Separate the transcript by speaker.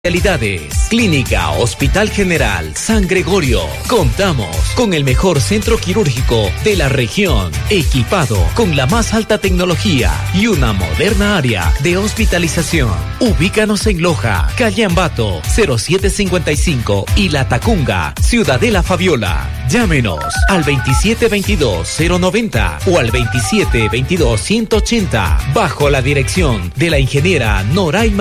Speaker 1: Clínica Hospital General San Gregorio. Contamos con el mejor centro quirúrgico de la región, equipado con la más alta tecnología y una moderna área de hospitalización. Ubícanos en Loja, calle Ambato, 0755 y La Tacunga, Ciudadela Fabiola. Llámenos al 2722-090 o al 2722-180 bajo la dirección de la ingeniera Noraima